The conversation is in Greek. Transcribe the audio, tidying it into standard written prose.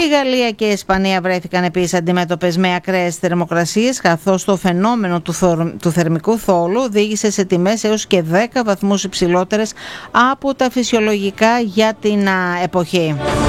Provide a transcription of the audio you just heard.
Η Γαλλία και η Ισπανία βρέθηκαν επίσης αντιμέτωπες με ακραίες θερμοκρασίες, καθώς το φαινόμενο του θερμικού θόλου οδήγησε σε τιμές έως και 10 βαθμούς υψηλότερες από τα φυσιολογικά για την εποχή.